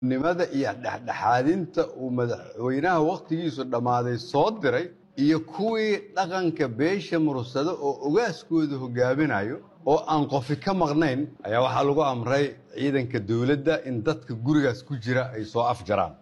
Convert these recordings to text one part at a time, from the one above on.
nimada iyo dhexdhexaadinta uu madaxweynaha waqtigiisu dhamaaday soo diray iyo kuwii dhaqanka beesha mursado oo ogaaskooda hogaaminayo oo aan qofi ka maqnayn ayaa waxaa lagu amray ciidanka dawladda in dadka gurigaas ku jira ay soo afjaraan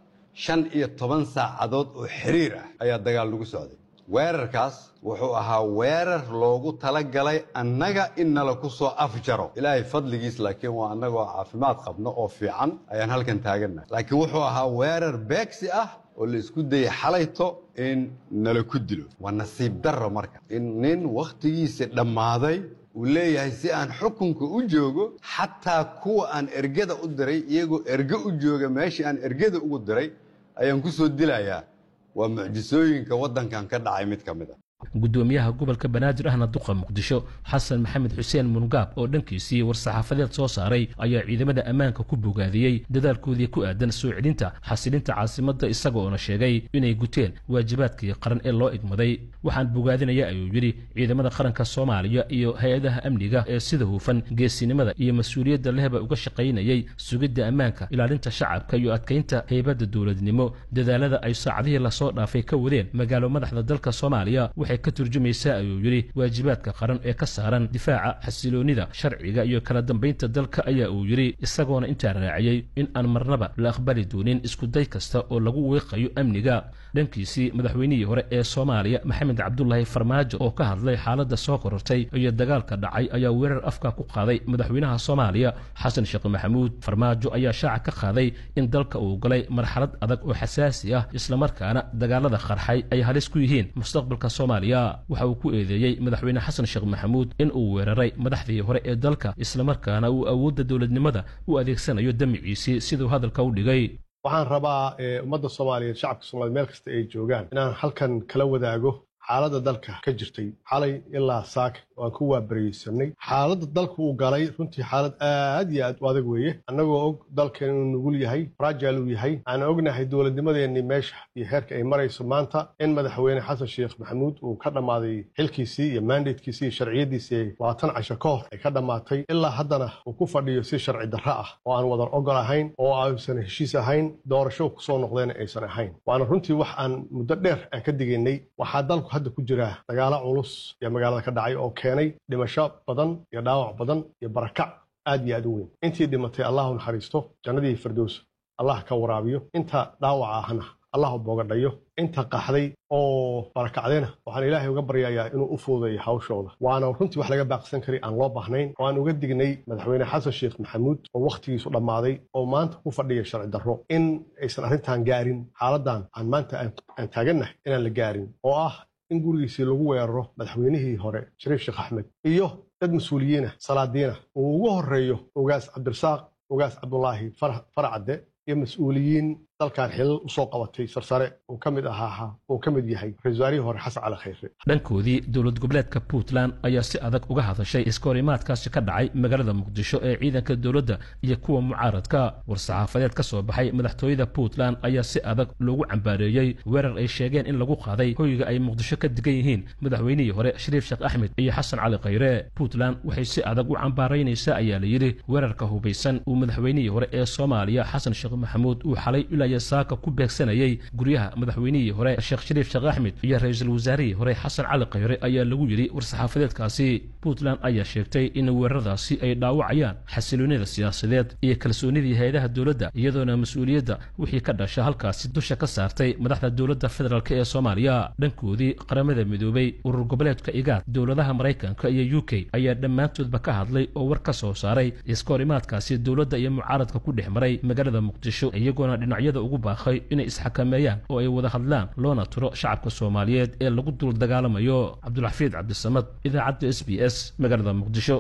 15 saacadood oo xiriir ah ayaa dagaal lagu socday weerarkaas wuxuu ahaa weerar loogu talagalay annaga in nala ku soo afjaro ilaahay fadligiis laakiin waa annagoo caafimaad qabno oo fiican ayaan halkan taagannahay laakiin wuxuu ahaa weerar beegsi ah oo la isku dayay xalayto in nala ku dilo waa nasiib darro marka in nin waqtigiisa dhammaaday uu leeyahay si aan xukunka u joogo xataa kuwa aan ergada u diray iyagoo erge u jooga meeshii aan ergada ugu diray ayaan ku soo dilayaa waa mucjisooyinka waddankan ka dhacay mid ka mid ah gudoomiyaha gobolka banaadir ahna duqa muqdisho xasan maxamed xuseen mungaab oo dhankiisii war-saxaafadeed soo saaray ayaa ciidamada ammaanka ku bogaadiyey dadaalkoodii ku aadan soo celinta xasilinta caasimadda isagoona sheegay inay guteen waajibaadkii qaran ee loo igmaday waxaan bogaadinaya ayuu yidhi ciidamada qaranka soomaaliya iyo hay-adaha amniga ee sida hufan geesinimada iyo mas-uuliyadda lehba uga shaqaynayay sugidda ammaanka ilaalinta shacabka iyo adkaynta heybadda dowladnimo dadaalada ay saacadihii lasoo dhaafay ka wadeen magaalo madaxda dalka soomaaliya waxay ka turjumaysaa ayuu yidhi waajibaadka qaran ee ka saaran difaaca xasiloonida sharciga iyo kala dambaynta dalka ayaa uu yidhi isagoona intaa raaciyey in aan marnaba la aqbali doonin iskuday kasta oo lagu weeqayo amniga dhankiisii madaxweynihii hore ee soomaaliya maxamed cabdulaahi farmaajo oo ka hadlay xaaladda soo korortay iyo dagaalka dhacay ayaa weerar afka ku qaaday madaxweynaha soomaaliya xasan sheekh maxamuud farmaajo ayaa shaaca ka qaaday in dalka uu galay marxalad adag oo xasaasi ah islamarkaana dagaalada qarxay ay halis ku yihiin mustaqbalka soomaaliya waxa uu ku eedeeyey madaxweyne xasan sheekh maxamuud in uu weeraray madaxdii hore ee dalka islamarkaana uu awoodda dowladnimada u adeegsanayo damiciisii siduu hadalka u dhigay waxaan rabaa ummadda soomaaliyeed shacabka soomaaliyeed meel kasta ay joogaan inaan halkan kala wadaago xaaladda dalka ka jirtay xalay ilaa saaka waan ku waabaraysanay xaaladda dalka uu galay runtii xaalad aad iyo aad u adag weeye annagoo og dalkan inuu nugul yahay fragile uu yahay aan ognahay dowladnimadeennii meesha iyo heerka ay marayso maanta in madaxweyne xasan sheekh maxamuud uu ka dhammaaday xilkiisii iyo mandatekiisii iyo sharciyadiisii 20 casho ka hor ay ka dhammaatay ilaa haddana uu ku fadhiyo si sharci darro ah oo aan wadar ogol ahayn oo aysan heshiis ahayn doorasho ku soo noqdeen aysan ahayn waana runtii wax aan muddo dheer aan ka digaynay waxaa dalku hadda ku jira dagaalo culus iyo magaalada ka dhacay oo keenay dhimasho badan iyo dhaawac badan iyo barakac aad iyo aad u weyn intii dhimatay allahu naxariisto jannadii firdows allah ka waraabiyo inta dhaawac ahna allah boogadhayo inta qaxday oo barakacdeena waxaan ilaahay uga baryayaa inuu u fududeeyo hawshooda waana runtii wax laga baaqsan kari aan loo baahnayn oo aan uga dignay madaxweyne xasan sheekh maxamuud oo waqtigiisu dhammaaday oo maanta ku fadhiya sharci darro in aysan arrintan gaarin xaaladan aan maanta aan taagannahay inaan la gaarin oo ah in gurigiisii lagu weeraro madaxweynihii hore shariif sheekh axmed iyo dad mas-uuliyiinah salaadiinah uu ugu horreeyo ogaas cabdirasaaq ogaas cabdulaahi faracadde iyo mas-uuliyiin dalkan xilal u soo qabatay sarsare uu ka mid ahaa uu ka mid yahay ra-iisul wasaarihii hore xasan cali khayre dhankoodii dowlad goboleedka puntland ayaa si adag uga hadashay iskoorimaadkaasi ka dhacay magaalada muqdisho ee ciidanka dowladda iyo kuwa mucaaradka war-saxaafadeed ka soo baxay madaxtooyada puntland ayaa si adag loogu cambaareeyey weerar ay sheegeen in lagu qaaday hoyga ay muqdisho ka degan yihiin madaxweynihii hore shariif sheekh axmed iyo xasan cali khayre puntland waxay si adag u cambaaraynaysaa ayaa la yidhi weerarka hubaysan uu madaxweynihii hore ee soomaaliya xasan sheekh maxamuud uu xalay saaka ku beegsanayay guryaha madaxweynihii hore sheekh shariif sheekh axmed iyo ra-iisul wasaarihii hore xasan cali khayre ayaa lagu yidhi war-saxaafadeedkaasi puntland ayaa sheegtay in weeraradaasi ay dhaawacayaan xasiloonida siyaasadeed iyo kalsoonidii hay-adaha dowladda iyadoona mas-uuliyadda wixii ka dhasha halkaasi dusha ka saartay madaxda dowladda federaalk ee soomaaliya dhankoodii qaramada midoobay urur goboleedka igaad dowladaha maraykanka iyo u k ayaa dhammaantoodba ka hadlay oo war ka soo saaray iskoorimaadkaasi dowladda iyo mucaaradka ku dhex maray magaalada muqdisho iyagoona dhinacyada ugu baaqay inay isxakameeyaan oo ay wada hadlaan loona tiro shacabka soomaaliyeed ee lagu dul dagaalamayo cabdulxafiid cabdisamad idaacadda s b s magaalada muqdisho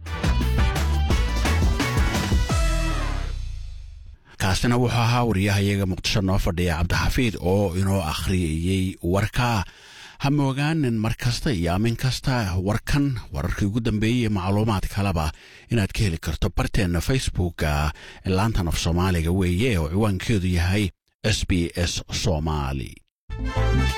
kaasina wuxuu ahaa wariyahayaga muqdisho noo fadhiya cabdixafiid oo inoo akhriyayey warka ha moogaanin mar kasta iyo aamin kasta wararkii ugu dambeeyey macluumaad kaleba inaad ka heli karto barteenna facebooka laantan af soomaaliga weeye oo ciwaankeedu yahay SBS Somali